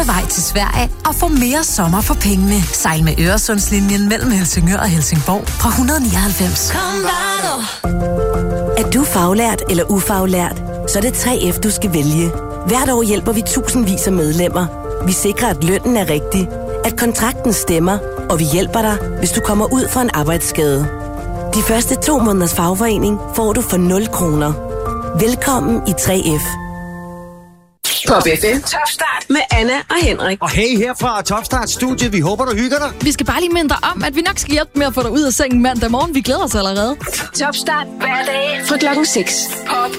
Vej til Sverige og få mere sommer for pengene. Sejl med Øresundslinjen mellem Helsingør og Helsingborg fra 199. Er du faglært eller ufaglært, så er det 3F, du skal vælge. Hvert år hjælper vi tusindvis af medlemmer. Vi sikrer, at lønnen er rigtig, at kontrakten stemmer, og vi hjælper dig, hvis du kommer ud for en arbejdsskade. De første 2 måneders fagforening får du for 0 kroner. Velkommen i 3F. Pop FM Topstart med Anna og Henrik. Og hey, her fra Topstart-studiet. Vi håber, du hygger dig. Vi skal bare lige minde dig om, at vi nok skal hjælpe med at få dig ud af sengen mandag morgen. Vi glæder os allerede. Topstart hver dag fra klokken 6. Pop